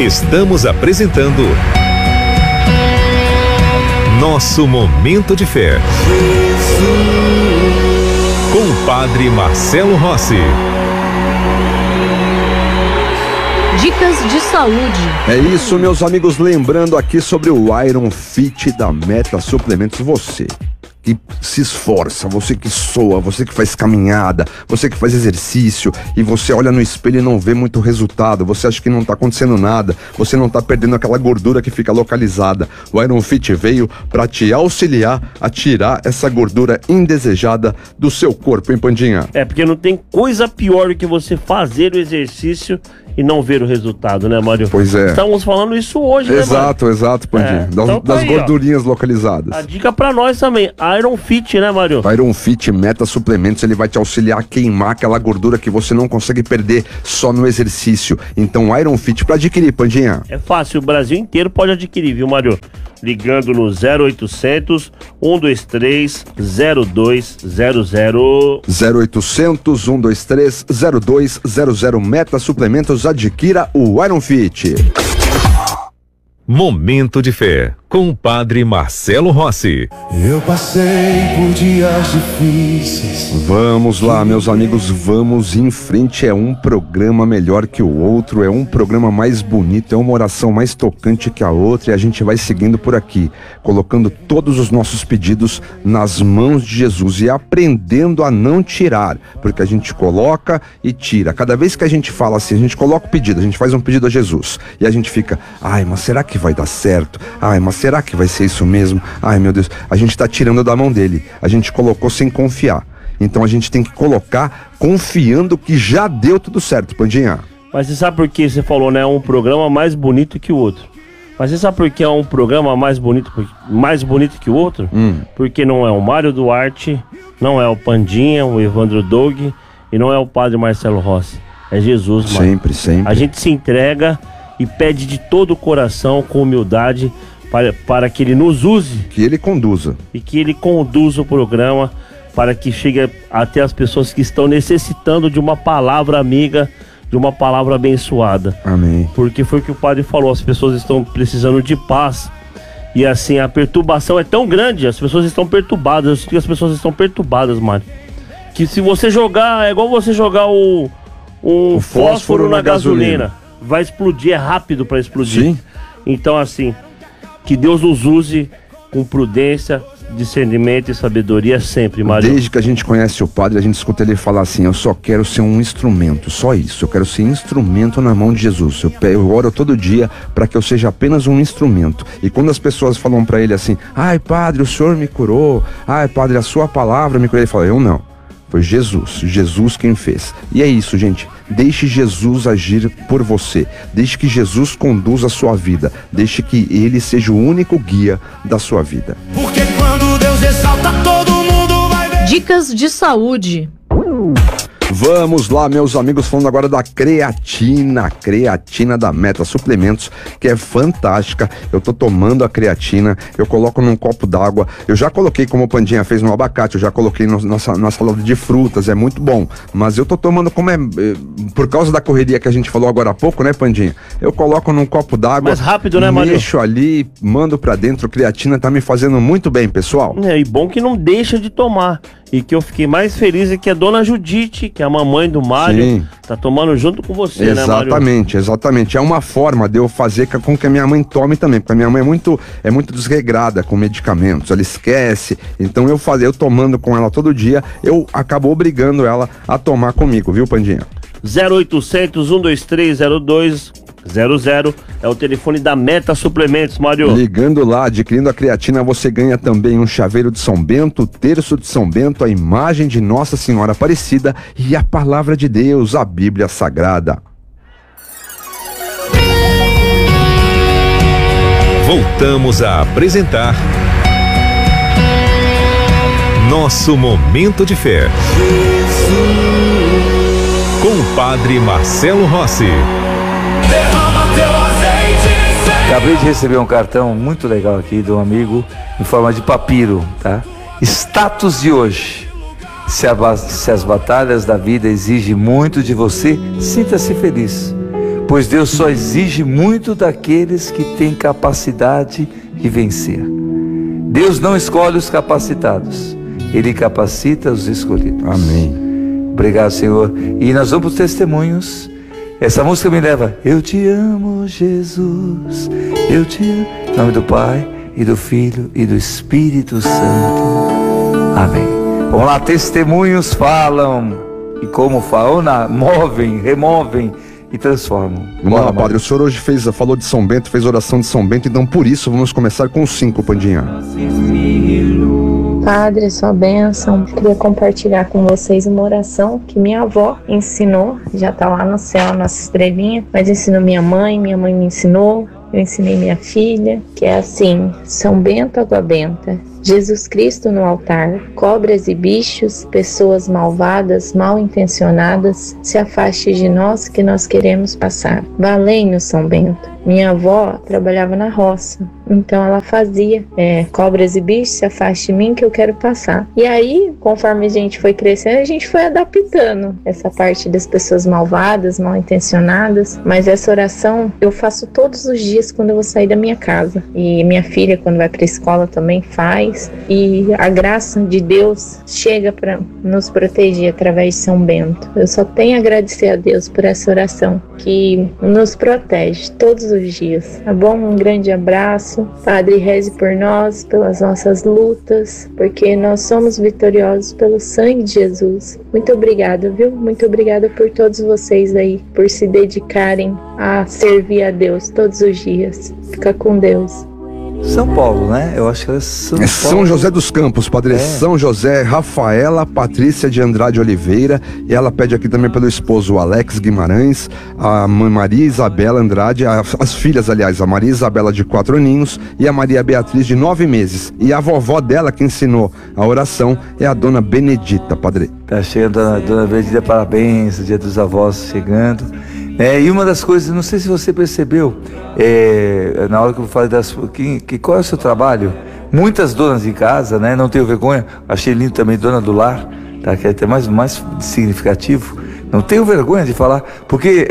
Estamos apresentando Nosso Momento de Fé. Com o Padre Marcelo Rossi. Dicas de saúde. É isso, meus amigos, lembrando aqui sobre o Iron Fit da Meta Suplementos. Você que se esforça, você que soa, você que faz caminhada, você que faz exercício e você olha no espelho e não vê muito resultado, você acha que não tá acontecendo nada, você não tá perdendo aquela gordura que fica localizada. O Iron Fit veio para te auxiliar a tirar essa gordura indesejada do seu corpo, hein, Pandinha? É, porque não tem coisa pior do que você fazer o exercício e não ver o resultado, né, Mário? Pois é. Estamos falando isso hoje, né, Mário? Exato, Pandinha. Então das aí, gordurinhas localizadas. A dica pra nós também, Iron Fit, né, Mário? Iron Fit Meta Suplementos, ele vai te auxiliar a queimar aquela gordura que você não consegue perder só no exercício. Então, Iron Fit para adquirir, Pandinha. É fácil, o Brasil inteiro pode adquirir, viu, Mário? Ligando no 0800 123 0200. 0800 123 0200. Meta Suplementos, adquira o Iron Fit. Momento de Fé, com o Padre Marcelo Rossi. Eu passei por dias difíceis. Vamos lá, meus amigos, vamos em frente. É um programa melhor que o outro, é um programa mais bonito, é uma oração mais tocante que a outra, e a gente vai seguindo por aqui, colocando todos os nossos pedidos nas mãos de Jesus e aprendendo a não tirar, porque a gente coloca e tira. Cada vez que a gente fala assim, a gente coloca o pedido, a gente faz um pedido a Jesus, e a gente fica, ai, mas será que vai dar certo? Ai, mas será que vai ser isso mesmo? Ai, meu Deus, a gente tá tirando da mão dele, a gente colocou sem confiar. Então a gente tem que colocar confiando que já deu tudo certo, Pandinha. Mas você sabe por que você falou, né? Um programa mais bonito que o outro. Mas você sabe por que é um programa mais bonito que o outro? Porque não é o Mário Duarte, não é o Pandinha, o Evandro Doug e não é o Padre Marcelo Rossi. É Jesus, Mário. Sempre. A gente se entrega e pede de todo o coração, com humildade, para que ele nos use. Que ele conduza. E que ele conduza o programa para que chegue até as pessoas que estão necessitando de uma palavra amiga, de uma palavra abençoada. Amém. Porque foi o que o padre falou, as pessoas estão precisando de paz. E assim, a perturbação é tão grande, as pessoas estão perturbadas. Eu sinto que as pessoas estão perturbadas, Mário. Que se você jogar, é igual você jogar o fósforo na gasolina. Vai explodir, é rápido para explodir. Sim. Então, assim, que Deus nos use com prudência, discernimento e sabedoria sempre, Mário. Desde que a gente conhece o padre, a gente escuta ele falar assim, eu só quero ser um instrumento, só isso, eu quero ser instrumento na mão de Jesus. Eu oro todo dia para que eu seja apenas um instrumento. E quando as pessoas falam para ele assim, ai, padre, o senhor me curou, ai, padre, a sua palavra me curou, ele fala, eu não. Foi Jesus quem fez. E é isso, gente. Deixe Jesus agir por você. Deixe que Jesus conduza a sua vida. Deixe que Ele seja o único guia da sua vida. Porque quando Deus exalta, todo mundo vai ver. Dicas de saúde. Vamos lá, meus amigos, falando agora da creatina da Meta Suplementos, que é fantástica. Eu tô tomando a creatina, eu coloco num copo d'água, eu já coloquei, como o Pandinha fez, no abacate, eu já coloquei na salada de frutas, é muito bom, mas eu tô tomando por causa da correria que a gente falou agora há pouco, né, Pandinha? Eu coloco num copo d'água, mais rápido, né, Mário? Mexo ali, mando pra dentro. Creatina tá me fazendo muito bem, pessoal. É, e bom que não deixa de tomar. E que eu fiquei mais feliz é que a dona Judite, que é a mamãe do Mário, Sim. tá tomando junto com você, né, Mário? Exatamente. É uma forma de eu fazer com que a minha mãe tome também, porque a minha mãe é muito desregrada com medicamentos, ela esquece. Então eu tomando com ela todo dia, eu acabo obrigando ela a tomar comigo, viu, Pandinha? 0800 123 0200 é o telefone da Meta Suplementos, Mário. Ligando lá, adquirindo a creatina, você ganha também um chaveiro de São Bento, o terço de São Bento, a imagem de Nossa Senhora Aparecida e a palavra de Deus, a Bíblia Sagrada. Voltamos a apresentar Nosso Momento de Fé. Com o Padre Marcelo Rossi. Acabei de receber um cartão muito legal aqui de um amigo em forma de papiro, tá? Status de hoje. Se as batalhas da vida exigem muito de você, sinta-se feliz, pois Deus só exige muito daqueles que têm capacidade de vencer. Deus não escolhe os capacitados, Ele capacita os escolhidos. Amém. Obrigado, Senhor. E nós vamos para os testemunhos. Essa música me leva: eu te amo, Jesus, eu te amo. Em nome do Pai, e do Filho, e do Espírito Santo. Amém. Vamos lá, testemunhos falam. E como falam, movem, removem e transformam. Vamos lá, Padre. O senhor hoje falou de São Bento, fez oração de São Bento, então por isso vamos começar com 5, Pandinha. Padre, sua bênção. Queria compartilhar com vocês uma oração que minha avó ensinou. Já tá lá no céu, nossa estrelinha. Mas ensinou minha mãe me ensinou. Eu ensinei minha filha, que é assim: São Bento, água benta, Jesus Cristo no altar, cobras e bichos, pessoas malvadas, mal intencionadas, se afaste de nós que nós queremos passar. Valei-nos, São Bento. Minha avó trabalhava na roça, então ela fazia cobras e bichos, se afaste de mim que eu quero passar. E aí, conforme a gente foi crescendo, a gente foi adaptando essa parte das pessoas malvadas, mal intencionadas. Mas essa oração eu faço todos os dias quando eu vou sair da minha casa. E minha filha, quando vai para a escola, também faz. E a graça de Deus chega para nos proteger através de São Bento. Eu só tenho a agradecer a Deus por essa oração que nos protege todos os dias. Tá bom? Um grande abraço. Padre, reze por nós, pelas nossas lutas, porque nós somos vitoriosos pelo sangue de Jesus. Muito obrigada, viu? Muito obrigada por todos vocês aí, por se dedicarem a servir a Deus todos os dias. Fica com Deus. São Paulo, né? Eu acho que é São José dos Campos, Padre. São José, Rafaela Patrícia de Andrade Oliveira. E ela pede aqui também pelo esposo Alex Guimarães, a mãe Maria Isabela Andrade, as filhas, aliás, a Maria Isabela de 4 aninhos e a Maria Beatriz de 9 meses. E a vovó dela que ensinou a oração é a dona Benedita, Padre. Tá chegando a dona Benedita, parabéns, o dia dos avós chegando. E uma das coisas, não sei se você percebeu, na hora que eu falei qual é o seu trabalho? Muitas donas de casa, né? Não tenho vergonha, achei lindo também dona do lar, tá? Que é até mais significativo. Não tenho vergonha de falar, porque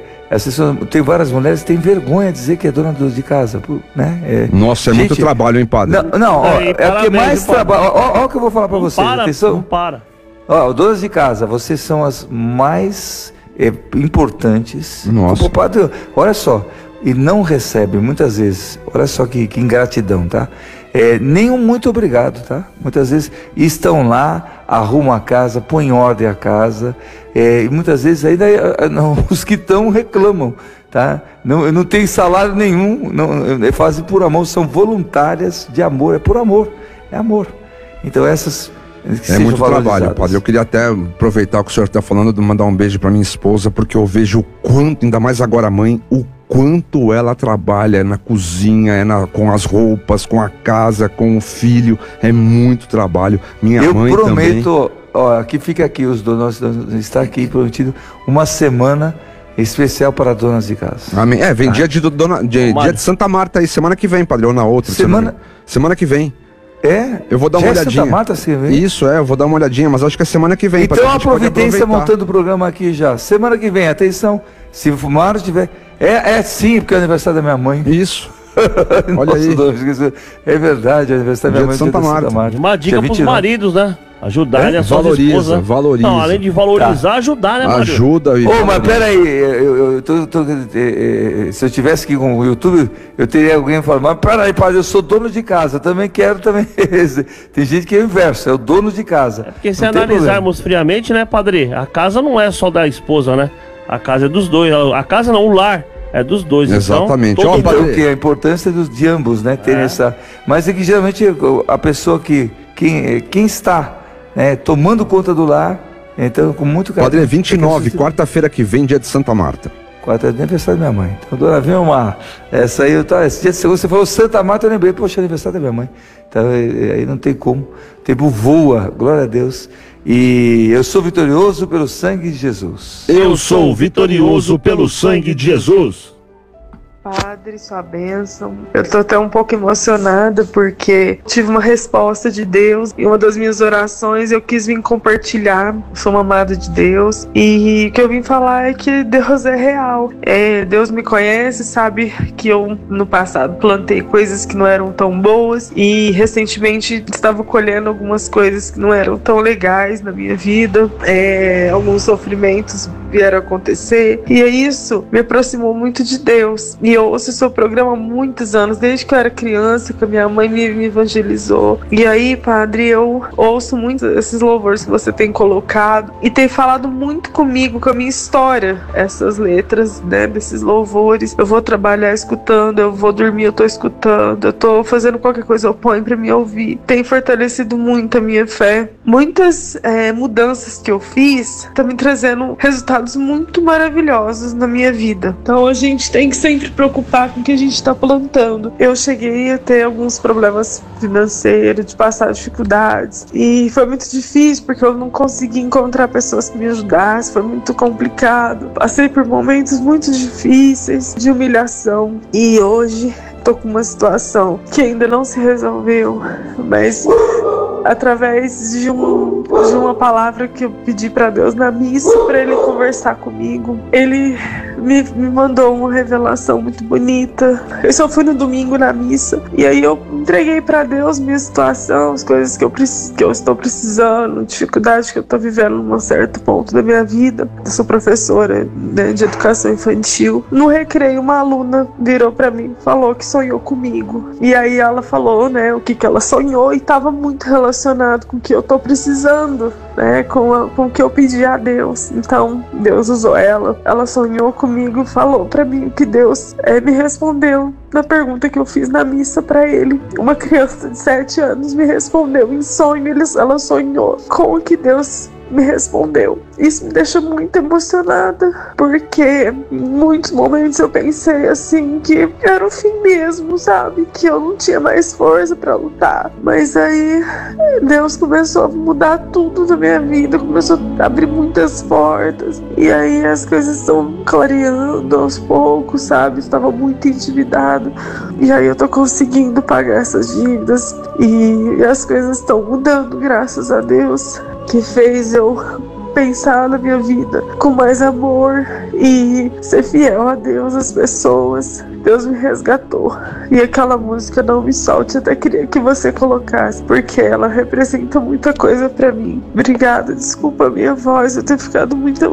tem várias mulheres que têm vergonha de dizer que é dona de casa, né? Nossa, gente, muito trabalho, hein, Padre? Não, é o que mais trabalho. Olha o que eu vou falar para vocês. Atenção. Não para. Donas de casa, vocês são as mais importantes. Nossa. Padre, olha só, e não recebe muitas vezes, olha só que ingratidão, tá? Nem muito obrigado, tá? Muitas vezes estão lá, arrumam a casa, põem em ordem a casa, e muitas vezes ainda os que estão reclamam, tá? Não tem salário nenhum, fazem por amor, são voluntárias de amor, é por amor, é amor. Então essas muito trabalho, Padre. Eu queria até aproveitar o que o senhor está falando, mandar um beijo para minha esposa, porque eu vejo o quanto, ainda mais agora a mãe, o quanto ela trabalha na cozinha, com as roupas, com a casa, com o filho, é muito trabalho. Minha mãe também. Eu prometo, aqui fica aqui, os donos, está aqui prometido uma semana especial para donas de casa. Amém. Vem dia de Santa Marta aí, semana que vem, Padre, ou na outra semana que vem. Eu vou dar uma olhadinha. Santa Marta, você vê? Isso, eu vou dar uma olhadinha, mas acho que é semana que vem. Então a providência montando o programa aqui já. Semana que vem, atenção, se o Mário tiver... sim, porque é o aniversário da minha mãe. Isso. Olha aí. É verdade, é o aniversário da minha mãe. Santa Marta. Uma dica para os maridos, né? Ajudarem a sua esposa. Valoriza. Não, além de valorizar, ajudar, né, Mário? Ajuda. Mas peraí, se eu tivesse aqui com o YouTube, eu teria alguém falando, mas peraí, Padre, eu sou dono de casa, também quero também. Tem gente que é o inverso, é o dono de casa. Porque se analisarmos friamente, né, Padre, a casa não é só da esposa, né? A casa é dos dois. A casa não, o lar é dos dois. Exatamente. Então, a importância de ambos, né? Terem essa... Mas é que geralmente a pessoa quem está tomando conta do lar, então com muito carinho. Padre, 29, quarta-feira que vem, dia de Santa Marta. Quarta é aniversário da minha mãe. Então, dona Vilma, essa aí, esse dia de segunda, você falou Santa Marta, eu lembrei, poxa, aniversário da minha mãe. Então, aí não tem como. O tempo voa, glória a Deus. E eu sou vitorioso pelo sangue de Jesus. Eu sou vitorioso pelo sangue de Jesus. Padre, sua bênção. Eu tô até um pouco emocionada porque tive uma resposta de Deus em uma das minhas orações. Eu quis vir compartilhar. Sou uma amada de Deus e o que eu vim falar é que Deus é real. Deus me conhece, sabe que eu no passado plantei coisas que não eram tão boas e recentemente estava colhendo algumas coisas que não eram tão legais na minha vida. Alguns sofrimentos vieram acontecer e isso me aproximou muito de Deus. E eu ouço o seu programa há muitos anos, desde que eu era criança, que a minha mãe me evangelizou. E aí, Padre, eu ouço muito esses louvores que você tem colocado e tem falado muito comigo, com a minha história, essas letras, né, desses louvores. Eu vou trabalhar escutando, eu vou dormir, eu tô escutando, eu tô fazendo qualquer coisa, eu ponho pra me ouvir. Tem fortalecido muito a minha fé. Muitas mudanças que eu fiz estão me trazendo resultados muito maravilhosos na minha vida. Então a gente tem que sempre preocupar com o que a gente está plantando. Eu cheguei a ter alguns problemas financeiros, de passar dificuldades, e foi muito difícil porque eu não consegui encontrar pessoas que me ajudassem, foi muito complicado. Passei por momentos muito difíceis de humilhação e hoje tô com uma situação que ainda não se resolveu, mas através de uma palavra que eu pedi para Deus na missa, para Ele conversar comigo, Ele me mandou uma revelação muito bonita. Eu só fui no domingo na missa e aí eu entreguei para Deus minha situação, as coisas que eu estou precisando, dificuldade que eu estou vivendo num certo ponto da minha vida. Eu sou professora, né, de educação infantil. No recreio, uma aluna virou para mim, falou que sonhou comigo. E aí ela falou, né, o que ela sonhou e estava muito relacionado com o que eu tô precisando, né, com o que eu pedi a Deus. Então Deus usou ela sonhou comigo, falou pra mim que Deus me respondeu na pergunta que eu fiz na missa pra ele. Uma criança de 7 anos me respondeu em sonho, ela sonhou com o que Deus me respondeu. Isso me deixa muito emocionada, porque em muitos momentos eu pensei assim que era o fim mesmo, sabe? Que eu não tinha mais força pra lutar. Mas aí Deus começou a mudar tudo na minha vida, começou a abrir muitas portas. E aí as coisas estão clareando aos poucos, sabe? Estava muito endividado. E aí eu tô conseguindo pagar essas dívidas e as coisas estão mudando, graças a Deus, que fez eu pensar na minha vida com mais amor e ser fiel a Deus, às pessoas. Deus me resgatou. E aquela música Não Me Solte, até queria que você colocasse, porque ela representa muita coisa pra mim. Obrigada, desculpa a minha voz, eu ter ficado muito